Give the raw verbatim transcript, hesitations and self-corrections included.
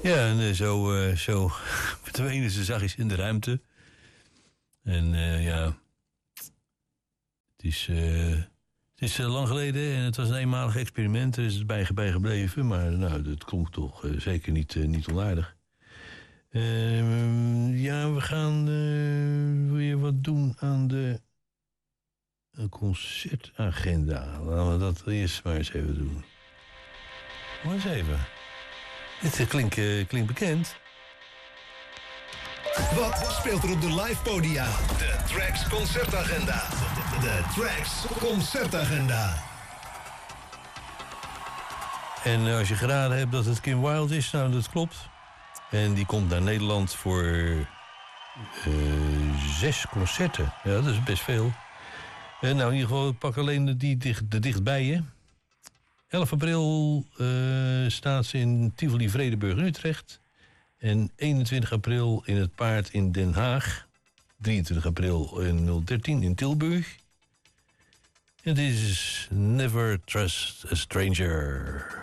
Ja, en uh, zo, uh, zo verdwenen ze zachtjes in de ruimte. En uh, ja, het is, uh, het is uh, lang geleden en het was een eenmalig experiment. Er is het bij, bij gebleven, maar nou, dat klonk toch uh, zeker niet, uh, niet onaardig. Uh, ja, we gaan uh, weer wat doen aan de concertagenda. Laten we dat eerst maar eens even doen. Maar eens even. Dit klinkt, uh, klinkt bekend. Wat speelt er op de live podia? De Trax Concertagenda. De Trax Concertagenda. En als je geraden hebt dat het Kim Wilde is, nou dat klopt. En die komt naar Nederland voor uh, zes concerten. Ja, dat is best veel. En nou, in ieder geval, ik pak alleen de, die dicht, de dichtbijen. elf april uh, staat ze in Tivoli Vredenburg in Utrecht. En eenentwintig april in het Paard in Den Haag. drieëntwintig april in nul dertien in Tilburg. En dit is Never Trust a Stranger.